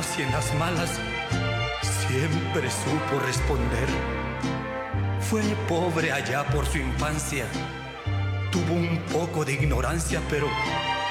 buenas y en las malas siempre supo responder. Fue pobre allá por su infancia, tuvo un poco de ignorancia, pero